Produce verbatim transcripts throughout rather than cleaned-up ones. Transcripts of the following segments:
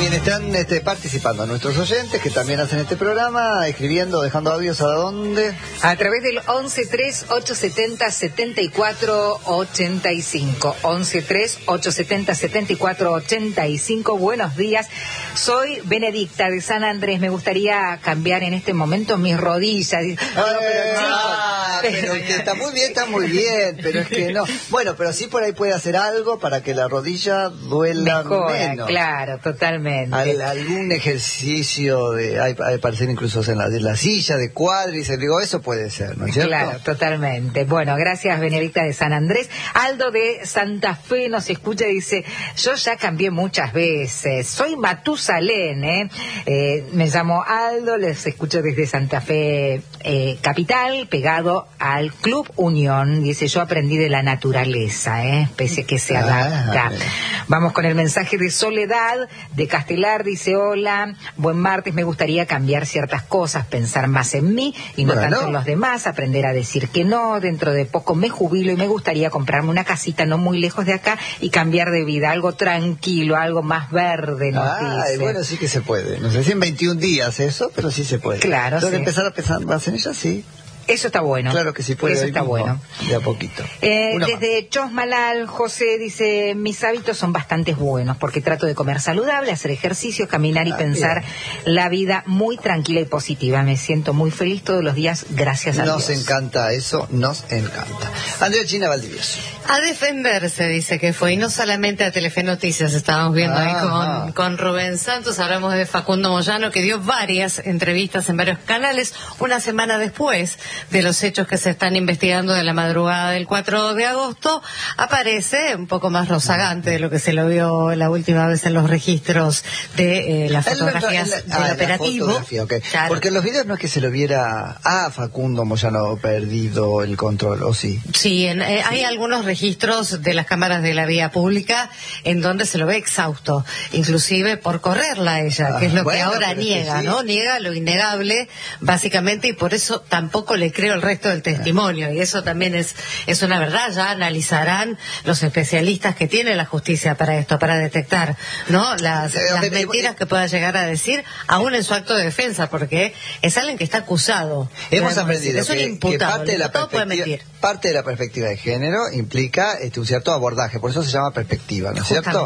Bien, están este, participando nuestros oyentes que también hacen este programa, escribiendo, dejando audios a dónde. A través del once tres ocho setenta setenta y cuatro ochenta y cinco. once tres ocho setenta setenta y cuatro ochenta y cinco. Buenos días. Soy Benedicta de San Andrés. Me gustaría cambiar en este momento mis rodillas. No, no, pero, ah, pero que está muy bien, está muy bien, pero es que no. Bueno, pero sí por ahí puede hacer algo para que la rodilla duela Mejora, menos. Claro, totalmente. Al, algún ejercicio de, hay, hay parecer incluso en la, de la silla, de cuádriceps, digo, eso puede ser, ¿no es cierto? Claro, totalmente. Bueno, gracias Benedicta de San Andrés. Aldo de Santa Fe nos escucha y dice, yo ya cambié muchas veces, soy Matusalén, ¿eh? Eh, me llamo Aldo, les escucho desde Santa Fe eh, Capital, pegado al Club Unión. Dice, yo aprendí de la naturaleza, ¿eh? Pese que se adapta. Ah, Vamos con el mensaje de Soledad de Castelar. Dice, hola, buen martes, me gustaría cambiar ciertas cosas, pensar más en mí y no bueno. tanto en los demás, aprender a decir que no. Dentro de poco me jubilo y me gustaría comprarme una casita no muy lejos de acá y cambiar de vida, algo tranquilo, algo más verde, nos ah, dice. Bueno, sí que se puede. No sé si en veintiún días eso, pero sí se puede. Claro, Entonces sí. empezar a pensar más en ella, sí. Eso está bueno. Claro que sí puede. Eso está mismo, bueno. De a poquito. Eh, desde Chosmalal, José dice, mis hábitos son bastante buenos porque trato de comer saludable, hacer ejercicio, caminar y ah, pensar bien. La vida muy tranquila y positiva. Me siento muy feliz todos los días, gracias a nos Dios. Nos encanta eso, nos encanta. Andrea China Valdivieso. A defenderse, dice que fue, y no solamente a Telefe Noticias, estábamos viendo ah, ahí con, ah. con Rubén Santos, hablamos de Facundo Moyano, que dio varias entrevistas en varios canales, una semana después de los hechos que se están investigando de la madrugada del cuatro de agosto, aparece un poco más rozagante de lo que se lo vio la última vez en los registros de eh, las fotografías el, el, el, del ah, operativo. Okay. Claro. Porque en los videos no es que se lo viera a Facundo Moyano perdido el control, ¿o sí? Sí, en, eh, hay algunos registros de las cámaras de la vía pública en donde se lo ve exhausto, inclusive por correrla a ella, que es lo ah, bueno, que ahora niega, que sí. ¿no? Niega lo innegable, básicamente, y por eso tampoco le creo el resto del testimonio, y eso también es, es una verdad. Ya analizarán los especialistas que tiene la justicia para esto, para detectar, ¿no? Las, las mentiras que pueda llegar a decir, aún en su acto de defensa, porque es alguien que está acusado. Hemos aprendido es un que, imputado, que parte, de la puede mentir. parte de la perspectiva de género implica este, un cierto abordaje, por eso se llama perspectiva, ¿no es cierto?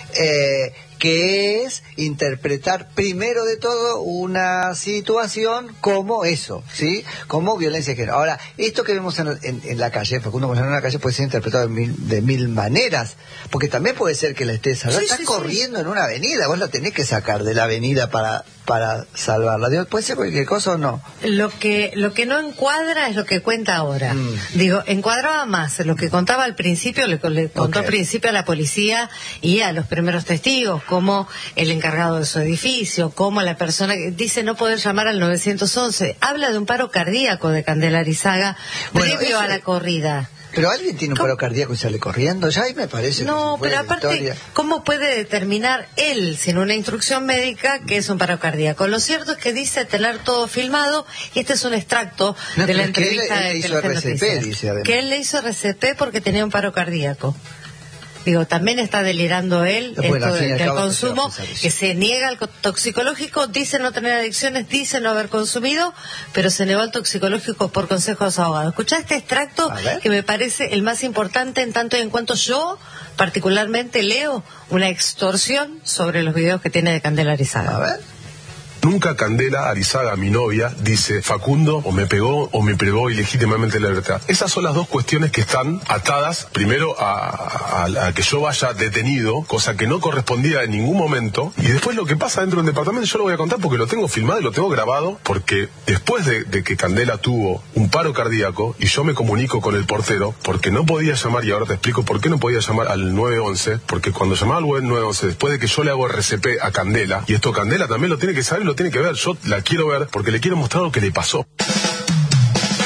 Eh, que es interpretar primero de todo una situación como eso, ¿sí? Como violencia de género. Ahora, esto que vemos en, en, en la calle, Facundo Moyano en la calle, puede ser interpretado de mil, de mil maneras, porque también puede ser que la estés salvando. Sí, está sí, corriendo sí. en una avenida, vos la tenés que sacar de la avenida para para salvarla. Digo, ¿puede ser cualquier cosa o no? Lo que lo que no encuadra es lo que cuenta ahora. Mm. Digo, encuadraba más lo que contaba al principio, le, le contó okay. al principio a la policía y a los primeros testigos, como el encargado de su edificio, como la persona que dice no poder llamar al nueve once. Habla de un paro cardíaco de Candela Arizaga bueno, previo eso... a la corrida. Pero alguien tiene un paro cardíaco y sale corriendo, ya ahí me parece. No, pero aparte, historia. ¿Cómo puede determinar él, sin una instrucción médica, que es un paro cardíaco? Lo cierto es que dice tener todo filmado, y este es un extracto no, de la entrevista él, él de hizo R C P, dice además. Que él le hizo R C P porque tenía un paro cardíaco. Digo, también está delirando él bueno, esto del de consumo, se que se niega al toxicológico, dice no tener adicciones, dice no haber consumido, pero se negó al toxicológico por consejo de su abogado. Escuchá este extracto que me parece el más importante en tanto y en cuanto yo particularmente leo una extorsión sobre los videos que tiene de Candela Arizaga. A ver. Nunca Candela Arizaga, mi novia, dice Facundo o me pegó o me privó ilegítimamente la libertad. Esas son las dos cuestiones que están atadas primero a, a, a que yo vaya detenido, cosa que no correspondía en ningún momento, y después lo que pasa dentro del departamento yo lo voy a contar porque lo tengo filmado y lo tengo grabado, porque después de, de que Candela tuvo un paro cardíaco y yo me comunico con el portero porque no podía llamar, y ahora te explico por qué no podía llamar al nueve once, porque cuando llamaba al nueve once después de que yo le hago R C P a Candela, y esto Candela también lo tiene que saber, lo tiene que ver, yo la quiero ver porque le quiero mostrar lo que le pasó.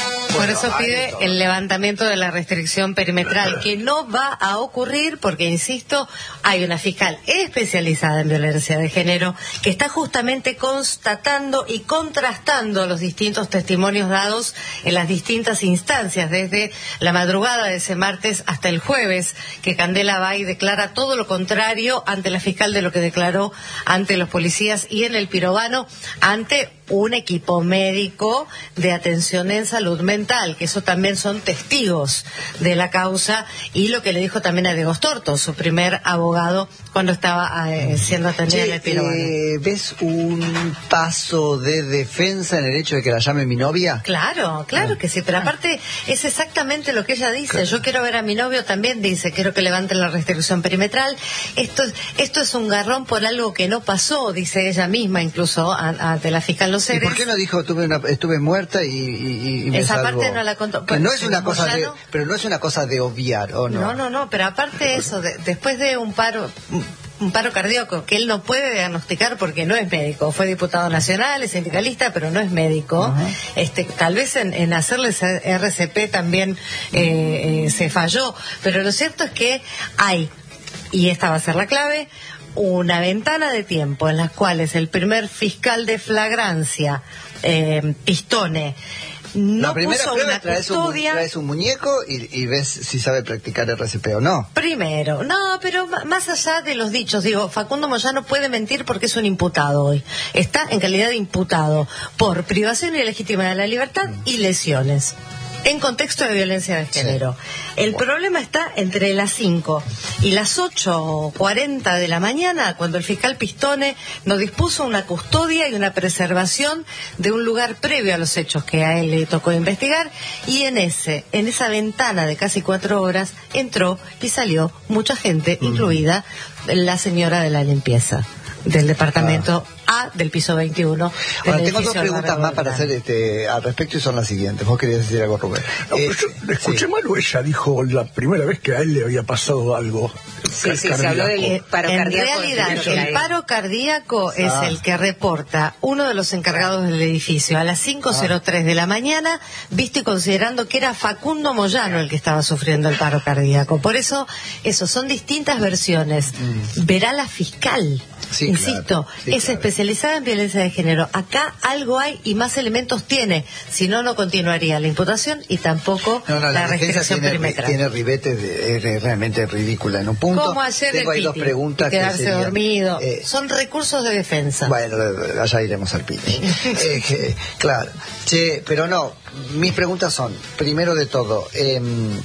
Por eso pide el levantamiento de la restricción perimetral, que no va a ocurrir porque, insisto, hay una fiscal especializada en violencia de género que está justamente constatando y contrastando los distintos testimonios dados en las distintas instancias, desde la madrugada de ese martes hasta el jueves, que Candela va y declara todo lo contrario ante la fiscal de lo que declaró ante los policías y en el Pirobano, ante un equipo médico de atención en salud mental, que eso también son testigos de la causa, y lo que le dijo también a Diego Storto, su primer abogado, cuando estaba eh, siendo atendida sí, en el Pirobano. Eh, ¿Ves un paso de defensa en el hecho de que la llame mi novia? Claro, claro que sí, pero aparte es exactamente lo que ella dice. Claro. Yo quiero ver a mi novio, también dice, quiero que levanten la restricción perimetral. Esto, esto es un garrón por algo que no pasó, dice ella misma, incluso ante la fiscal Los Heres. ¿Y por qué no dijo tuve una, estuve muerta y, y, y me Esa salvó? parte no la contó. Que no es una cosa de, Moyano, pero no es una cosa de obviar, ¿o no? No, no, no, pero aparte de eso, de, después de un paro... un paro cardíaco que él no puede diagnosticar porque no es médico, fue diputado nacional, es sindicalista, pero no es médico. Uh-huh. este tal vez en, en hacerles R C P también eh, eh, se falló, pero lo cierto es que hay, y esta va a ser la clave, una ventana de tiempo en las cuales el primer fiscal de flagrancia, eh, Pistone, no la primera puso prueba una traes custodia. Un, traes un muñeco y, y ves si sabe practicar R C P o no. Primero, no, pero más allá de los dichos, digo, Facundo Moyano puede mentir porque es un imputado hoy. Está en calidad de imputado por privación ilegítima de la libertad mm. y lesiones, en contexto de violencia de género. Sí. El bueno. problema está entre las cinco y las ocho cuarenta de la mañana, cuando el fiscal Pistone nos dispuso una custodia y una preservación de un lugar previo a los hechos que a él le tocó investigar, y en ese, en esa ventana de casi cuatro horas entró y salió mucha gente, mm. incluida la señora de la limpieza del departamento ah. A del piso veintiuno. Ahora, tengo dos preguntas más para hacer este, al respecto, y son las siguientes. Vos querías decir algo, Rubén. No, eh, pero yo le escuché sí. mal, o ella dijo la primera vez que a él le había pasado algo. Sí, sí, se habló del paro en cardíaco. En realidad, el paro cardíaco ah. es el que reporta uno de los encargados del edificio a las cinco cero tres ah. de la mañana, visto y considerando que era Facundo Moyano el que estaba sufriendo el paro cardíaco. Por eso, eso son distintas versiones. Mm. Verá la fiscal. Sí, insisto, claro, sí, es claro. especializada en violencia de género. Acá algo hay y más elementos tiene. Si no, no continuaría la imputación y tampoco no, no, la, la restricción tiene, perimetral. Tiene ribetes, de, es realmente ridícula en un punto. Como ayer Tengo el ahí dos preguntas. quedarse que serían, dormido. Eh, Son recursos de defensa. Bueno, allá iremos al piti. eh, que, claro. Che, pero no, mis preguntas son, primero de todo, eh,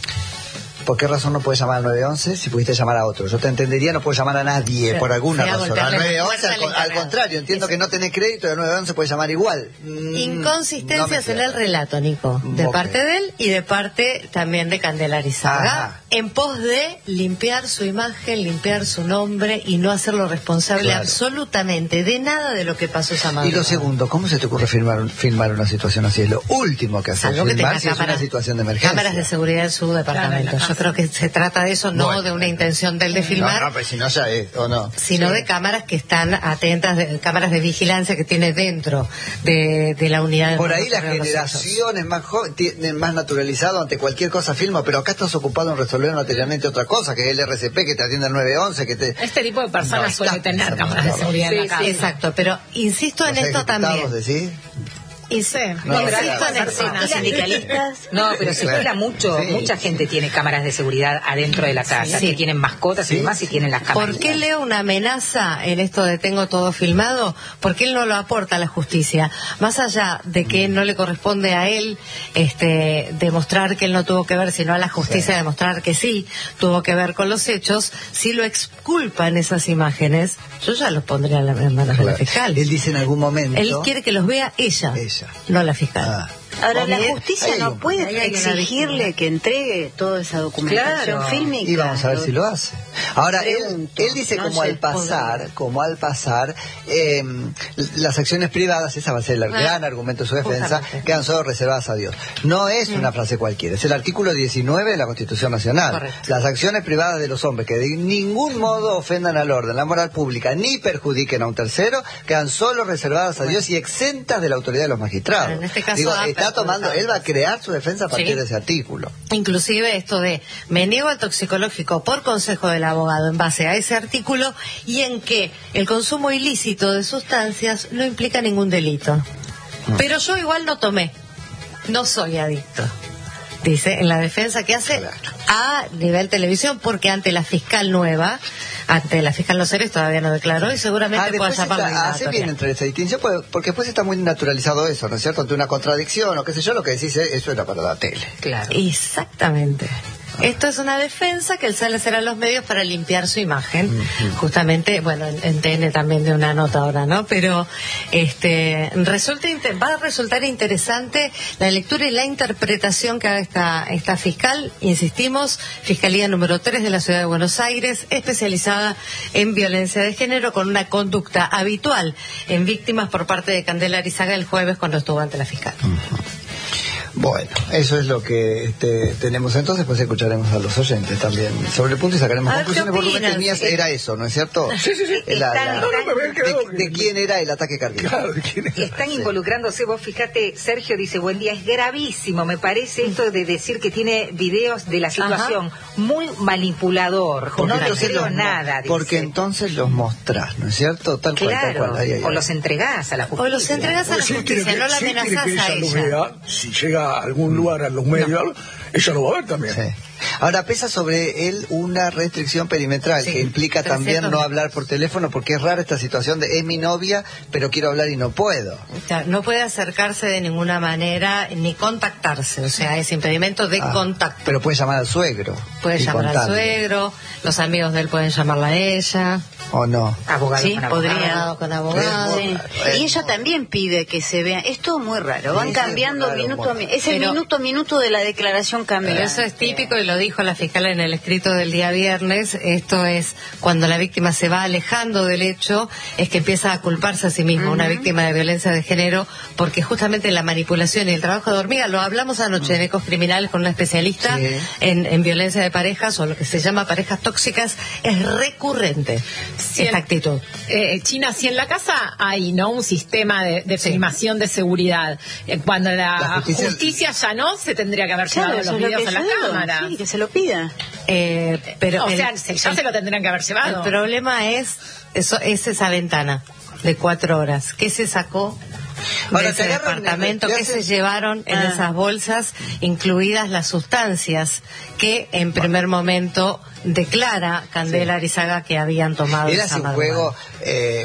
¿por qué razón no puedes llamar al nueve once si pudiste llamar a otro? Yo te entendería, no puedes llamar a nadie, sí, por alguna razón. Al nueve once, al, al contrario, entiendo es... que no tenés crédito y al nueve once puedes llamar igual. Inconsistencias no en el relato, Nico, de okay. parte de él y de parte también de Candela Arizaga, Ajá. en pos de limpiar su imagen, limpiar su nombre y no hacerlo responsable claro. absolutamente de nada de lo que pasó esa madrugada. Y lo segundo, ¿cómo se te ocurre filmar, filmar una situación así? Es lo último que haces, filmar si es una situación de emergencia. Cámaras de seguridad en su departamento. Claro, Yo creo que se trata de eso, no bueno, de una intención del de filmar, no, no, pues si no ya es, o no, sino sí. de cámaras que están atentas, de, cámaras de vigilancia que tiene dentro de, de la unidad. Por ahí la generación es más joven, tiene más naturalizado, ante cualquier cosa filma, pero acá estás ocupado en resolver materialmente otra cosa, que es el R C P, que te atiende al nueve once, que te... Este tipo de personas no, suele tener cámaras de seguridad sí, en la casa. Sí, exacto, pero insisto en esto también. Decir? Y sí, no, pero los sindicalistas. No, pero se fila mucho, sí. mucha gente tiene cámaras de seguridad adentro de la casa, sí. que tienen mascotas ¿Sí? y demás y tienen las cámaras. ¿Por qué leo una amenaza en esto de tengo todo filmado? Porque él no lo aporta a la justicia. Más allá de que no le corresponde a él este demostrar que él no tuvo que ver, sino a la justicia sí. demostrar que sí tuvo que ver con los hechos, si lo exculpa en esas imágenes, yo ya los pondría en las manos claro. de la fiscal. Él dice en algún momento... Él quiere que los vea ella. ella. No la fiscal. Ah. Ahora, la justicia no puede exigirle que entregue toda esa documentación claro. fílmica. Y vamos a ver si lo hace. Ahora, él, él dice no como, al pasar, como al pasar, eh, las acciones privadas, esa va a ser el ah. gran argumento de su defensa, quedan solo reservadas a Dios. No es mm. una frase cualquiera, es el artículo diecinueve de la Constitución Nacional. Correcto. Las acciones privadas de los hombres que de ningún modo ofendan al orden, la moral pública, ni perjudiquen a un tercero, quedan solo reservadas a Dios y exentas de la autoridad de los magistrados. Bueno, en este caso, Digo, ah, está está tomando, él va a crear su defensa a partir Sí. de ese artículo. Inclusive esto de me niego al toxicológico por consejo del abogado en base a ese artículo y en que el consumo ilícito de sustancias no implica ningún delito. Pero yo igual no tomé, no soy adicto. Dice en la defensa que hace Claro. a nivel televisión, porque ante la fiscal nueva, ante la fiscal Loceres todavía no declaró y seguramente Ah, pueda después llamarla está- hace indagatoria. bien entre esa distinción, porque, porque después está muy naturalizado eso, ¿no es cierto? Ante una contradicción o qué sé yo, lo que decís es, eso era para la tele. Claro. Exactamente. Esto es una defensa que él sale a hacer a los medios para limpiar su imagen. Justamente, bueno, en, en T N también de una nota ahora, ¿no? Pero este resulta inter- va a resultar interesante la lectura y la interpretación que haga esta, esta fiscal, insistimos, Fiscalía número tres de la Ciudad de Buenos Aires, especializada en violencia de género, con una conducta habitual en víctimas por parte de Candela Arizaga el jueves cuando estuvo ante la fiscal. Bueno, eso es lo que este, tenemos entonces, pues escucharemos a los oyentes también sobre el punto y sacaremos A ver, conclusiones. ¿qué Por lo que opinas? tenías era eso, ¿no es cierto? Sí, sí, sí. La- la- Están- No, no, me había quedado de, de quién era el ataque cardíaco? Claro, ¿de quién era? Están involucrándose, vos fíjate, Sergio dice, buen día, es gravísimo, me parece esto de decir que tiene videos de la situación muy manipulador, Porque no le entonces creo los mo- nada, dice. Porque entonces los mostrás, ¿no es cierto? Tal cual, tal Claro, cual. Ahí, ahí, o ahí. los entregás a la justicia. O los entregás a la Porque si él quiere justicia, que- no la si él quiere amenazás que a ella lo ella. vea, si llega a algún lugar, a los medios, ella lo va a ver también. Sí. Ahora pesa sobre él una restricción perimetral Sí, que implica también trescientos no hablar por teléfono, porque es rara esta situación de es mi novia, pero quiero hablar y no puedo. O sea, no puede acercarse de ninguna manera ni contactarse, o sea, es impedimento de Ah, contacto. Pero puede llamar al suegro. Puede y llamar al contarle. suegro, los amigos de él pueden llamarla a ella. ¿O no? Abogado Sí, con abogado. podría con abogado. Es muy raro, Y es ella muy- también pide que se vea. Es todo muy raro. Van Sí, cambiando es muy raro, minuto a muy minuto. Es el Pero- minuto a minuto de la declaración Pero cambiante. eso es típico y lo dijo la fiscal en el escrito del día viernes. Esto es cuando la víctima se va alejando del hecho, es que empieza a culparse a sí misma, una víctima de violencia de género, porque justamente la manipulación y el trabajo de hormiga, lo hablamos anoche en Ecos Criminales con una especialista Sí. en, en violencia de parejas o lo que se llama parejas tóxicas, es recurrente Sí, esta el- actitud. Eh, China, si en la casa hay no un sistema de, de Sí. filmación de seguridad, eh, cuando la, La justicia- justicia, ya no, se tendría que haber Claro, llevado eso los es lo videos que a la yo digo. cámara. Sí, que se lo pida. Eh, pero o el- sea, se- ya el- se lo tendrían que haber llevado. El problema es eso, es esa ventana de cuatro horas. ¿Qué se sacó Ahora, de ese te agarran, departamento? te ¿Qué hacen- se llevaron en Ah. esas bolsas, incluidas las sustancias que en primer momento declara Candela Arizaga que habían tomado? Él esa hace un madrugada? juego eh,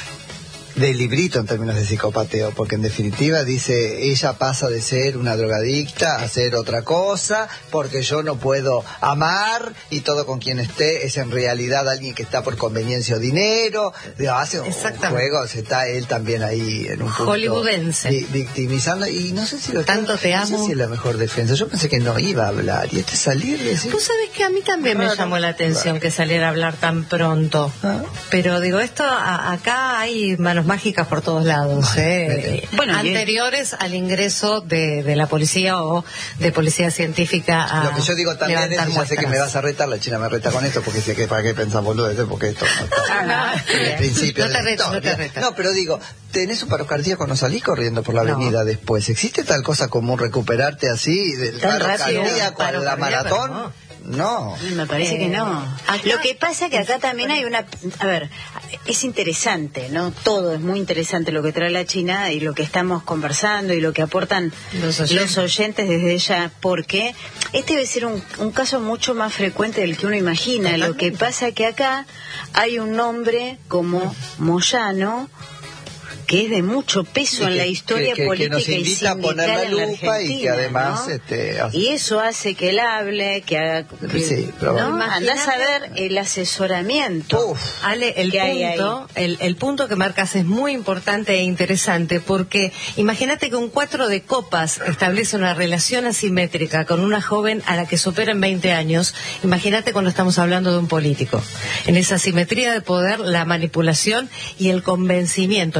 de librito en términos de psicopateo, porque en definitiva dice, ella pasa de ser una drogadicta a ser otra cosa, porque yo no puedo amar y todo con quien esté es en realidad alguien que está por conveniencia o dinero. Digo, hace un Exactamente. juego, se está él también ahí en un punto Hollywoodense. vi- victimizando, y no sé si lo está- Tanto te no sé amo. si es la mejor defensa. Yo pensé que no iba a hablar, y este salir y decir, Tú sabes que a mí también me Raro. llamó la atención que saliera a hablar tan pronto. Ah. Pero digo, esto a- acá hay manos mágicas por todos lados, ¿eh? Bueno, y- anteriores al ingreso de, de la policía o de policía científica a lo que yo digo también es, levantar y ya sé que me muestras. vas a retar, la China me reta con esto, porque sé que para qué pensás boludo, porque esto no está Ah, en el principio no te de la reto, no te historia. reto. No, pero digo, tenés un paro cardíaco, no salís corriendo por la No. avenida después. ¿Existe tal cosa como recuperarte así del Tan paro rápido, cardíaco a paro la cardíaco, maratón? no. No. Me parece Eh, que no. acá- Lo que pasa que acá también hay una... A ver, es interesante, ¿no? Todo es muy interesante lo que trae la China y lo que estamos conversando y lo que aportan Los los oyentes. oyentes, desde ella, porque este debe ser un, un caso mucho más frecuente del que uno imagina. Lo que pasa que acá hay un nombre como Moyano, que es de mucho peso Sí, en que- la historia que- que- que política nos y invita a sindical poner la en la lupa y que Argentina, además, ¿no? este, hace- Y eso hace que él hable, que haga... que- Sí, pero- ¿no? Imagínate- Andás a ver el asesoramiento. Uf. Ale, el que hay punto, el, el punto que marcas es muy importante e interesante porque imagínate que un cuatro de copas establece una relación asimétrica con una joven a la que supera en veinte años. Imagínate cuando estamos hablando de un político. En esa asimetría de poder, la manipulación y el convencimiento, el nivel de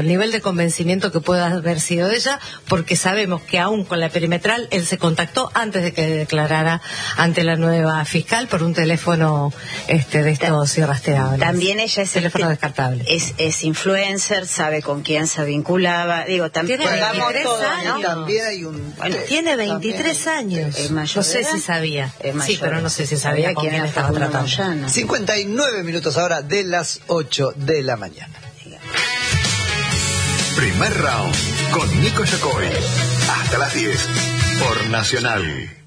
convencimiento que pueda haber sido ella, porque sabemos que aún con la perimetral él se contactó antes de que declarara ante la nueva fiscal por un teléfono este de estos irrastreables. También ella es teléfono descartable. Es, es influencer, sabe con quién se vinculaba. Digo, también tiene veintitrés todo, años. ¿no? También hay un Bueno, tiene veintitrés también, años. es mayor no sé de edad. si sabía. Es mayor Sí, pero no sé si sabía con quién era estaba Facundo tratando. Moyano. cincuenta y nueve minutos ahora de las ocho de la mañana. Primer round con Nico Yacoy. Hasta las diez por Nacional.